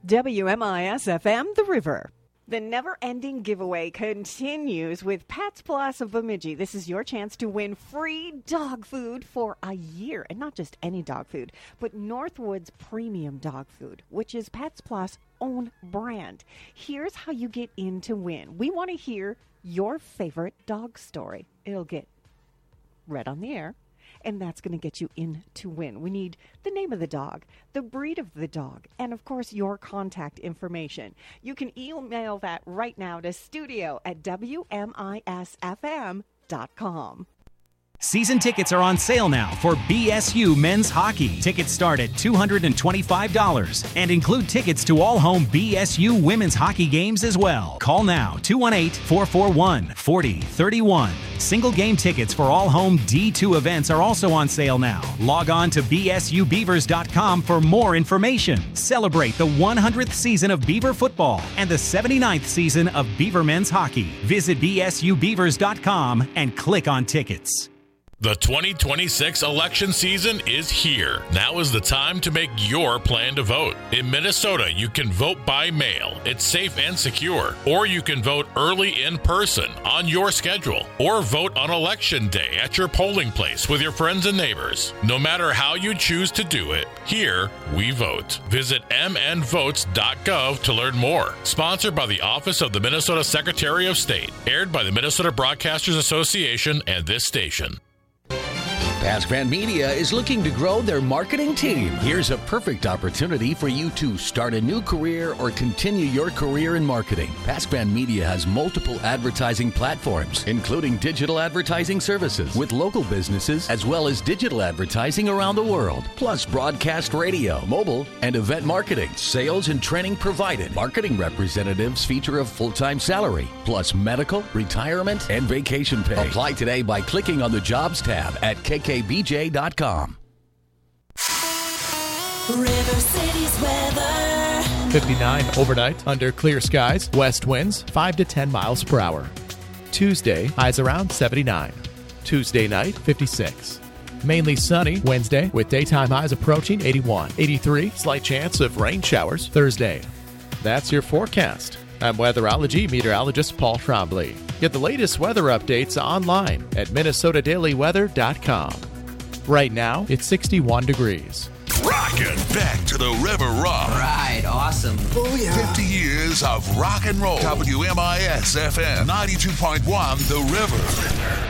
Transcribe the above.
WMIS FM, The River. The never-ending giveaway continues with Pets Plus of Bemidji. This is your chance to win free dog food for a year. And not just any dog food, but Northwood's premium dog food, which is Pets Plus' own brand. Here's how you get in to win. We want to hear your favorite dog story. It'll get read on the air, and that's going to get you in to win. We need the name of the dog, the breed of the dog, and, of course, your contact information. You can email that right now to studio@wmisfm.com. Season tickets are on sale now for BSU men's hockey. Tickets start at $225 and include tickets to all home BSU women's hockey games as well. Call now, 218-441-4031. Single game tickets for all home D2 events are also on sale now. Log on to bsubeavers.com for more information. Celebrate the 100th season of Beaver football and the 79th season of Beaver men's hockey. Visit bsubeavers.com and click on tickets. The 2026 election season is here. Now is the time to make your plan to vote. In Minnesota, you can vote by mail. It's safe and secure. Or you can vote early in person on your schedule. Or vote on Election Day at your polling place with your friends and neighbors. No matter how you choose to do it, here we vote. Visit mnvotes.gov to learn more. Sponsored by the Office of the Minnesota Secretary of State. Aired by the Minnesota Broadcasters Association and this station. Pascran Media is looking to grow their marketing team. Here's a perfect opportunity for you to start a new career or continue your career in marketing. Pascran Media has multiple advertising platforms, including digital advertising services with local businesses, as well as digital advertising around the world, plus broadcast radio, mobile, and event marketing. Sales and training provided. Marketing representatives feature a full-time salary, plus medical, retirement, and vacation pay. Apply today by clicking on the Jobs tab at kkbj.com. River City's weather. 59 overnight under clear skies. West winds 5 to 10 miles per hour. Tuesday, highs around 79. Tuesday night, 56. Mainly sunny Wednesday with daytime highs approaching 81. 83, slight chance of rain showers Thursday. That's your forecast. I'm weatherology meteorologist Paul Trombley. Get the latest weather updates online at minnesotadailyweather.com. Right now, it's 61 degrees. Rockin' back to the River Rock. Right, awesome. Oh, yeah. 50 years of rock and roll. WMIS FM 92.1 The River.